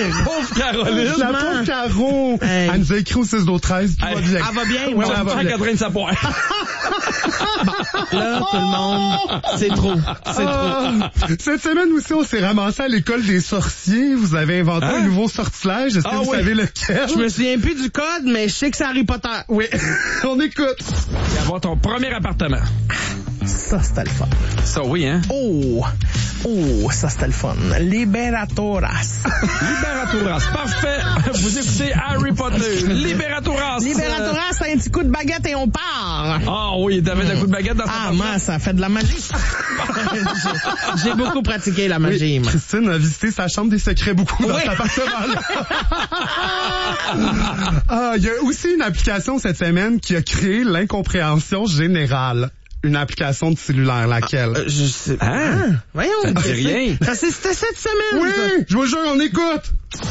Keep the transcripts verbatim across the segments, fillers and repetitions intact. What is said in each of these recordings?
pauvre Caroline. La pauvre Caro. Hey. Elle nous a écrit au six deux treize. Tout Hey. va bien. Elle va bien, Ouais, ouais, elle va bien. Catherine Sapoir. Là, tout le monde, c'est trop. C'est trop. Ah, cette semaine aussi, on s'est ramassé à l'école des sorciers. Vous avez inventé Hein? un nouveau sortilège. Est-ce que Ah vous oui. savez lequel? Je me souviens plus du code, mais je sais que c'est Harry Potter. Oui, on écoute. Et avoir ton premier appartement. Ça, c'était le fun. Ça, oui, hein? Oh, oh, ça, c'était le fun. Liberatoras. Liberatoras. Parfait. Vous écoutez Harry Potter. Liberatoras. Liberatoras, c'est un petit coup de baguette et on part. Ah oui, t'avais un coup de baguette dans Ah, son moi, ça fait de la magie. J'ai- J'ai beaucoup pratiqué la magie, Oui, moi. Christine a visité sa chambre des secrets beaucoup dans Oui. cet appartement-là. Ah, il y a aussi une application cette semaine qui a créé l'incompréhension générale. Une application de cellulaire, laquelle? Euh, je sais pas. Hein? Voyons. Ça me dit rien. Ça, c'est- c'était cette semaine. Oui, ça. je vous jure, on écoute.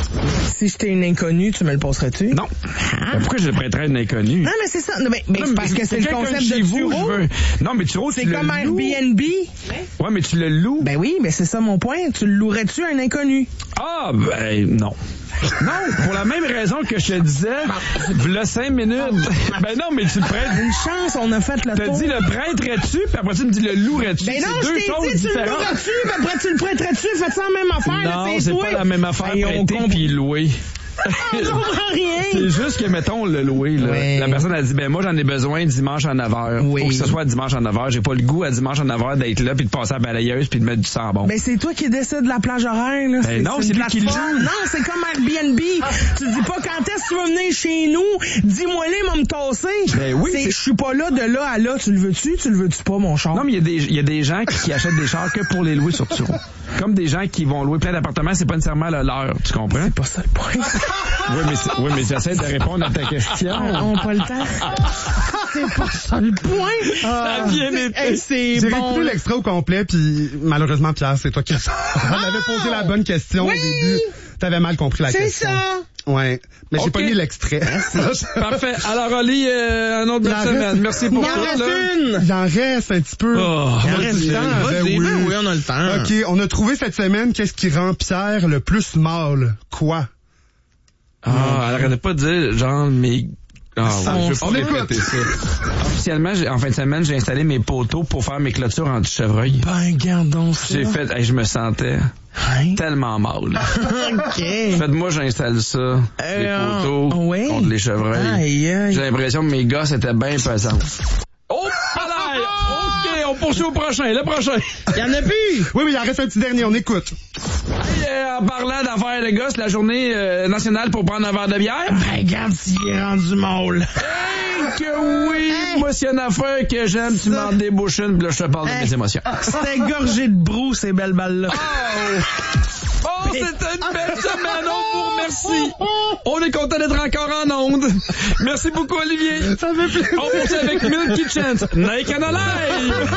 Si j'étais une inconnue, tu me le passerais-tu? Non. Ben, pourquoi je le prêterais à une inconnue? Non, mais c'est ça. Non, mais, mais Non, c'est mais parce que c'est le quelqu'un concept chez de vous, Turo. je veux- Non, mais Turo, C'est tu le comme loues. Airbnb. Ouais, mais tu le loues. Ben oui, mais c'est ça mon point. Tu le louerais-tu à un inconnu? Ah, ben non. Non, pour la même raison que je te disais, v'là cinq minutes. Ben non, mais tu le prêtes. Une chance, on a fait le T'as tour. dit le prêterais-tu, puis après tu me dis le louerais-tu. Ben non, c'est je deux t'ai choses dit, tu le différentes. louerais-tu, puis après tu le prêterais-tu, faites ça la même affaire, là, Non, c'est toi. pas la même affaire, Ben, on prêter comprend- puis louer. On comprend rien. C'est juste que, mettons, le louer, là. Ouais. La personne a dit, ben moi, j'en ai besoin dimanche à neuf heures. Oui. Faut que ce soit dimanche à neuf heures. J'ai pas le goût à dimanche à neuf heures d'être là, puis de passer à la balayeuse, puis de mettre du sang bon. Ben c'est toi qui décides de la plage horaire, là. Ben non, une c'est lui qui plateforme. loue. Non, c'est comme Airbnb. Tu dis pas quand est-ce que tu vas venir chez nous, dis-moi-les, m'a me tasser. Ben oui, C'est- c'est- Je suis pas là de là à là, tu le veux-tu, tu le veux-tu pas, mon char? Non, mais il y a des, il y a des gens qui, qui achètent des chars que pour les louer sur Turo. Comme des gens qui vont louer plein d'appartements, c'est pas nécessairement le leur. Tu comprends? C'est pas ça le point. Oui, mais, c'est- oui, mais j'essaie de répondre à ta question. On n'a pas le temps. C'est pas ça le point. Ça a bien été. Hey, c'est J'ai bon. réécouté l'extrait au complet, puis malheureusement, Pierre, c'est toi qui as On avait posé la bonne question Oui. au début. T'avais mal compris la C'est question. ça. Ouais. Mais j'ai Ok. pas mis l'extrait. Parfait. Alors, Oli, euh, un autre Il bonne en semaine. reste- Merci pour Il en tout, reste là. une. Il en reste un petit peu. Oh. Il en On a reste du une. temps, Vas-y, ben oui. ben oui, on a le temps. OK, on a trouvé cette semaine qu'est-ce qui rend Pierre le plus mâle. Quoi? Ah, elle arrêtait pas de dire, genre, mes... Ah, Ça, ouais, je veux on pas s'écoute. répéter ça. Officiellement, j'ai- en fin de semaine, j'ai installé mes poteaux pour faire mes clôtures anti-chevreuil. Ben, gardons ça. J'ai fait, hey, je me sentais Hein? tellement mal. OK. Faites-moi, j'installe ça, les Euh, poteaux ouais. contre les chevreuils. Aïe, aïe. J'ai l'impression que mes gosses étaient bien pesants. Oh, palais! OK, on poursuit au prochain, le prochain. Il y en a plus. Oui, oui, il en reste un petit dernier, on écoute. Hey, euh, en parlant d'affaires de gosses, la journée euh, nationale pour prendre un verre de bière. Ben, regarde s'il est rendu mâle. Hey, que oui! Hey. Moi, s'il y a une affaire que j'aime, tu m'en débouches une, puis là, je te parle de Hey. mes émotions. C'était gorgé de brou, ces belles balles-là. Oh, c'était une belle semaine, on vous remercie. On est content d'être encore en onde. Merci beaucoup, Olivier. Ça me fait plaisir. On poursuit avec Milky Chance. Naked and Alive.